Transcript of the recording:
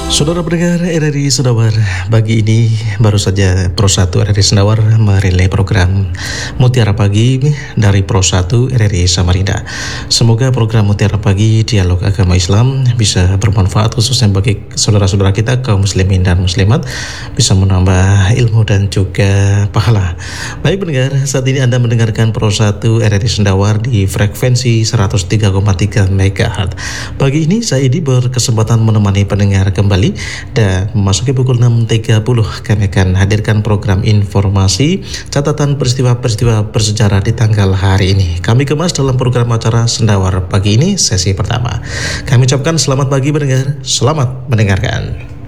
Saudara pendengar RRI Sendawar, pagi ini baru saja Pro 1 RRI Sendawar merilai program Mutiara Pagi dari Pro 1 RRI Samarinda. Semoga program Mutiara Pagi Dialog Agama Islam bisa bermanfaat khususnya bagi saudara-saudara kita kaum muslimin dan muslimat, bisa menambah ilmu dan juga pahala. Baik pendengar, saat ini Anda mendengarkan Pro 1 RRI Sendawar di frekuensi 103,3 MHz. Pagi ini saya Edi berkesempatan menemani pendengar kembali dan memasuki pukul 6.30 kami akan hadirkan program informasi catatan peristiwa-peristiwa bersejarah di tanggal hari ini. Kami kemas dalam program acara Sendawar pagi ini sesi pertama. Kami ucapkan selamat pagi pendengar, selamat mendengarkan.